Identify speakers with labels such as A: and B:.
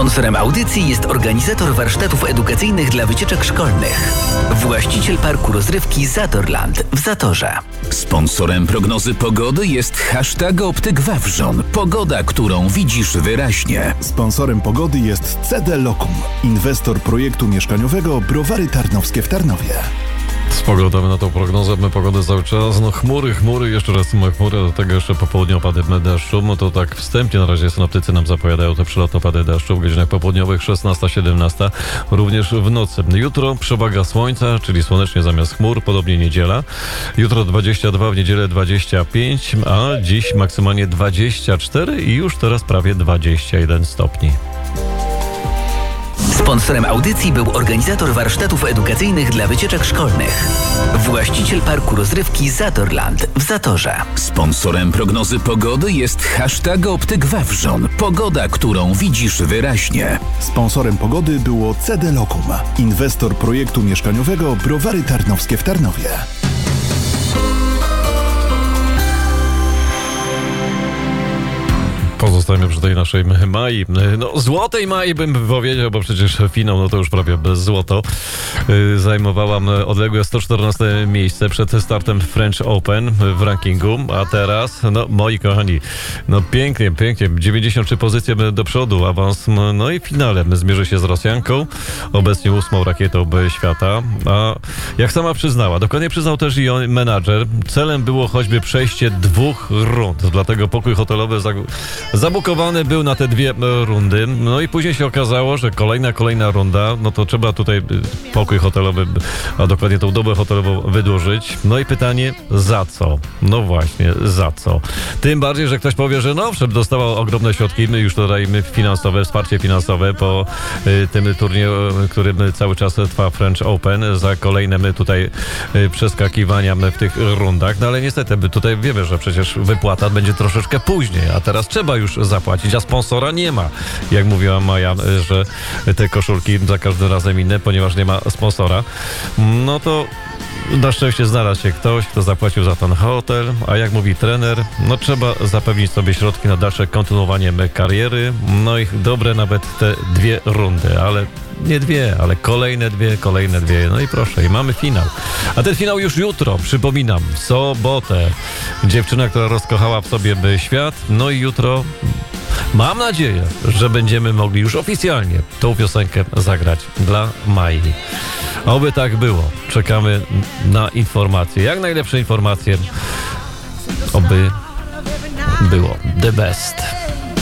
A: Sponsorem audycji jest organizator warsztatów edukacyjnych dla wycieczek szkolnych. Właściciel parku rozrywki Zatorland w Zatorze.
B: Sponsorem prognozy pogody jest #Optyk Wawrzon. Pogoda, którą widzisz wyraźnie.
C: Sponsorem pogody jest CD Locum, inwestor projektu mieszkaniowego Browary Tarnowskie w Tarnowie.
D: Spoglądamy na tą prognozę, pogody cały czas, chmury, jeszcze raz chmury, do tego jeszcze po południu opady deszczu, to tak wstępnie na razie synoptycy nam zapowiadają te przelotne opady deszczu w godzinach popołudniowych 16-17, również w nocy. Jutro przewaga słońca, czyli słonecznie zamiast chmur, podobnie niedziela. Jutro 22, w niedzielę 25, a dziś maksymalnie 24 i już teraz prawie 21 stopni.
A: Sponsorem audycji był organizator warsztatów edukacyjnych dla wycieczek szkolnych. Właściciel parku rozrywki Zatorland w Zatorze.
B: Sponsorem prognozy pogody jest #Optyk Wawrzon. Pogoda, którą widzisz wyraźnie.
C: Sponsorem pogody było CD Locum, inwestor projektu mieszkaniowego Browary Tarnowskie w Tarnowie.
D: Pozostajemy przy tej naszej Mai. Złotej Mai bym powiedział, bo przecież finał, to już prawie bez złoto. Zajmowałam odległe 114 miejsce przed startem French Open w rankingu, a teraz, moi kochani, pięknie, 93 pozycje do przodu, awans, i w finale zmierzy się z Rosjanką, obecnie 8. rakietą świata, a jak sama przyznała, dokładnie przyznał też i menadżer, celem było choćby przejście 2 rund, dlatego pokój hotelowy zabukowany był na te 2 rundy. I później się okazało, że kolejna runda, to trzeba tutaj pokój hotelowy, a dokładnie tą dobę hotelową wydłużyć. I pytanie, za co? Właśnie, za co? Tym bardziej, że ktoś powie, że dostała ogromne środki, już tutaj finansowe, wsparcie finansowe po tym turnieju, który cały czas trwa French Open, za kolejne tutaj przeskakiwania w tych rundach. Ale niestety tutaj wiemy, że przecież wypłata będzie troszeczkę później, a teraz trzeba już zapłacić, a sponsora nie ma. Jak mówiła Maja, że te koszulki za każdym razem inne, ponieważ nie ma sponsora. To na szczęście znalazł się ktoś, kto zapłacił za ten hotel, a jak mówi trener, trzeba zapewnić sobie środki na dalsze kontynuowanie kariery, i dobre nawet te 2 rundy, ale nie 2, ale kolejne dwie. I proszę, i mamy finał. A ten finał już jutro, przypominam, w sobotę. Dziewczyna, która rozkochała w sobie świat, i jutro mam nadzieję, że będziemy mogli już oficjalnie tą piosenkę zagrać dla Mai. Oby tak było. Czekamy na informacje. Jak najlepsze informacje. Oby było the best.